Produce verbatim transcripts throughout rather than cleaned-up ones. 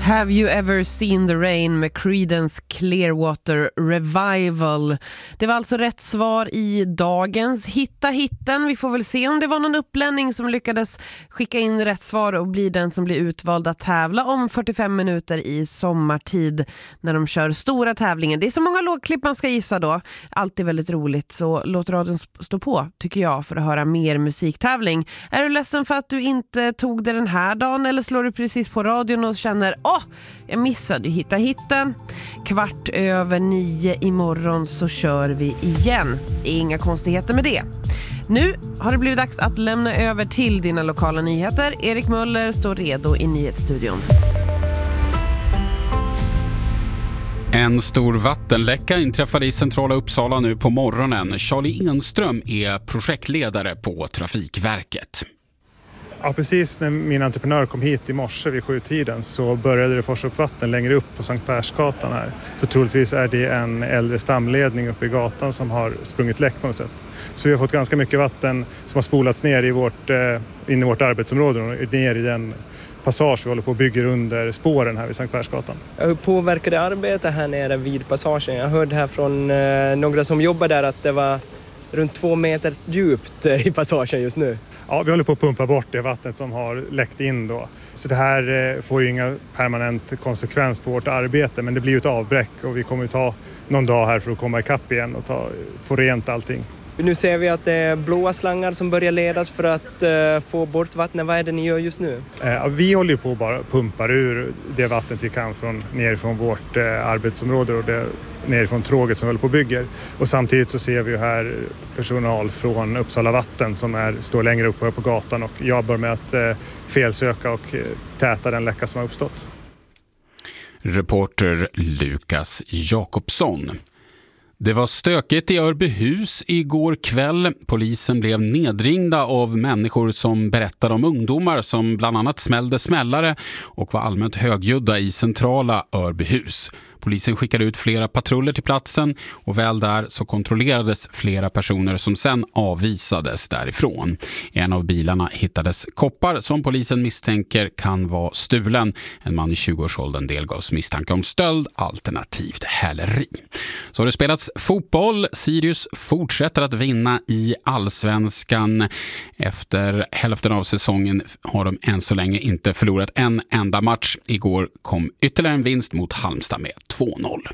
Have you ever seen the rain med Creedence Clearwater Revival? Det var alltså rätt svar i dagens Hitta hitten. Vi får väl se om det var någon upplänning som lyckades skicka in rätt svar och bli den som blir utvald att tävla om fyrtiofem minuter i sommartid när de kör stora tävlingen. Det är så många lågklipp man ska gissa då. Alltid väldigt roligt, så låt radion stå på tycker jag för att höra mer musiktävling. Är du ledsen för att du inte tog det den här dagen eller slår du precis på radion och känner åh, jag missade Hitta hitten. Kvart över nio imorgon så kör vi igen. Inga konstigheter med det. Nu har det blivit dags att lämna över till dina lokala nyheter. Erik Möller står redo i nyhetsstudion. En stor vattenläcka inträffade i centrala Uppsala nu på morgonen. Charlie Enström är projektledare på Trafikverket. Ja, precis när min entreprenör kom hit i morse vid sjutiden så började det forsa upp vatten längre upp på Sankt Persgatan här. Så troligtvis är det en äldre stamledning uppe i gatan som har sprungit läck på något sätt. Så vi har fått ganska mycket vatten som har spolats ner i vårt, eh, in i vårt arbetsområde och ner i den passage vi håller på och bygger under spåren här vid Sankt Persgatan. Hur påverkar det arbetet här nere vid passagen? Jag hörde här från eh, några som jobbar där att det var runt två meter djupt eh, i passagen just nu. Ja, vi håller på att pumpa bort det vattnet som har läckt in då. Så det här eh, får ju inga permanent konsekvens på vårt arbete, men det blir ju ett avbräck och vi kommer att ta någon dag här för att komma ikapp igen och ta, få rent allting. Nu ser vi att det är blåa slangar som börjar ledas för att uh, få bort vattnet. Vad är det ni gör just nu? Eh, vi håller ju på att bara pumpar ur det vattnet vi kan från, nerifrån vårt eh, arbetsområde och det, nerifrån tråget som vi håller på och bygger. Och samtidigt så ser vi ju här personal från Uppsala Vatten som är, står längre upp på gatan och jobbar med att eh, felsöka och eh, täta den läcka som har uppstått. Reporter Lukas Jakobsson. Det var stökigt i Örbyhus igår kväll. Polisen blev nedringda av människor som berättade om ungdomar som bland annat smällde smällare och var allmänt högljudda i centrala Örbyhus. Polisen skickade ut flera patruller till platsen och väl där så kontrollerades flera personer som sen avvisades därifrån. I en av bilarna hittades koppar som polisen misstänker kan vara stulen. En man i tjugoårsåldern delgavs misstanke om stöld alternativt häleri. Så har det spelats fotboll. Sirius fortsätter att vinna i Allsvenskan. Efter hälften av säsongen har de än så länge inte förlorat en enda match. Igår kom ytterligare en vinst mot Halmstad med två noll.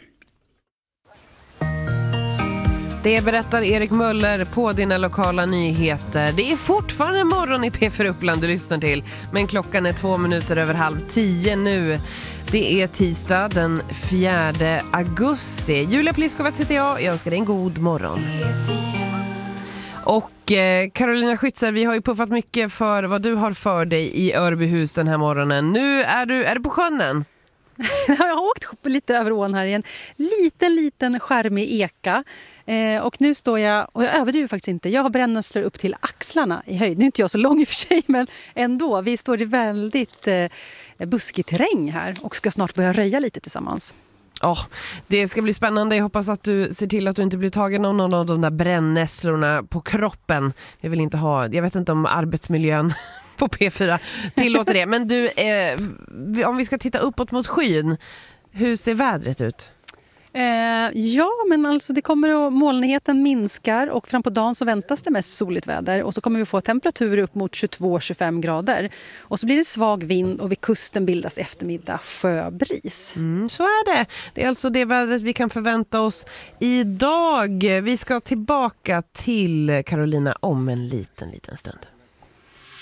Det berättar Erik Möller på dina lokala nyheter. Det är fortfarande morgon i P fyra Uppland du lyssnar till, men klockan är två minuter över halv tio nu. Det är tisdag den fjärde augusti. Julia Pliskowitz heter jag. Jag önskar dig en god morgon. Och eh, Carolina Skytzer, vi har ju puffat mycket för vad du har för dig i Örbyhus den här morgonen. Nu är du, är du på sjön? Jag har åkt lite över ån här i en liten, liten skärmig eka. Eh, och nu står jag, och jag överdriver faktiskt inte, jag har brännässlor upp till axlarna i höjd. Nu är inte jag så lång i och för sig, men ändå. Vi står i väldigt eh, buskig terräng här och ska snart börja röja lite tillsammans. Ja, oh, det ska bli spännande. Jag hoppas att du ser till att du inte blir tagen av någon av de där brännässlorna på kroppen. Jag vill inte ha, jag vet inte om arbetsmiljön på P fyra tillåter det. Men du, eh, om vi ska titta uppåt mot skyn, hur ser vädret ut? Eh, ja, men alltså det kommer att, molnigheten minskar och fram på dagen så väntas det mest soligt väder och så kommer vi få temperaturer upp mot tjugotvå till tjugofem grader och så blir det svag vind och vid kusten bildas eftermiddag sjöbris. Mm, så är det. Det är alltså det vädret vi kan förvänta oss idag. Vi ska tillbaka till Carolina om en liten, liten stund.